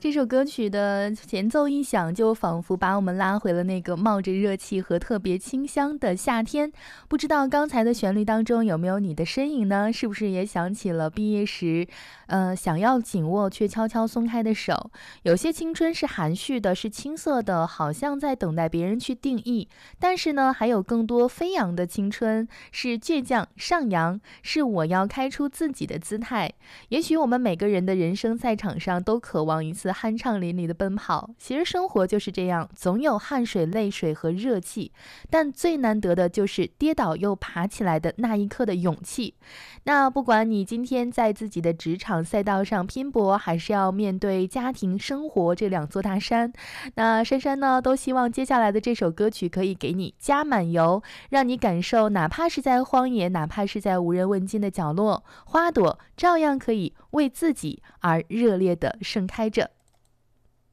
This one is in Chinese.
这首歌曲的前奏一响，就仿佛把我们拉回了那个冒着热气和特别清香的夏天。不知道刚才的旋律当中有没有你的身影呢？是不是也想起了毕业时，想要紧握却悄悄松开的手？有些青春是含蓄的，是青涩的，好像在等待别人去定义。但是呢，还有更多飞扬的青春，是倔强上扬，是我要开出自己的姿态。也许我们每个人的人生赛场上都渴望一次酣畅淋漓的奔跑，其实生活就是这样，总有汗水、泪水和热气，但最难得的就是跌倒又爬起来的那一刻的勇气。那不管你今天在自己的职场赛道上拼搏，还是要面对家庭生活这两座大山，那珊珊呢都希望接下来的这首歌曲可以给你加满油，让你感受哪怕是在荒野，哪怕是在无人问津的角落，花朵照样可以为自己而热烈地盛开着。